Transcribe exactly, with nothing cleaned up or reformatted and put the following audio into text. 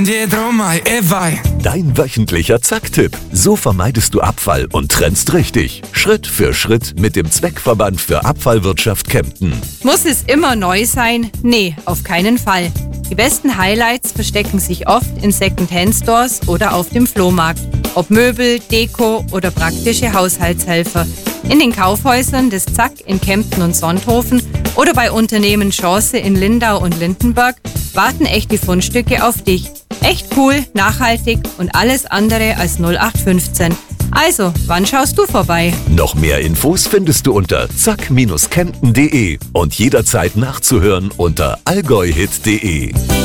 dietro mai e vai. Dein wöchentlicher Zack-Tipp. So vermeidest du Abfall und trennst richtig. Schritt für Schritt mit dem Zweckverband für Abfallwirtschaft Kempten. Muss es immer neu sein? Nee, auf keinen Fall. Die besten Highlights verstecken sich oft in Second-Hand-Stores oder auf dem Flohmarkt. Ob Möbel, Deko oder praktische Haushaltshelfer. In den Kaufhäusern des Zack in Kempten und Sonthofen oder bei Unternehmen Chance in Lindau und Lindenberg warten echte Fundstücke auf dich. Echt cool, nachhaltig und alles andere als null acht fünfzehn. Also, wann schaust du vorbei? Noch mehr Infos findest du unter zack Bindestrich kempten punkt de und jederzeit nachzuhören unter allgäuhit punkt de.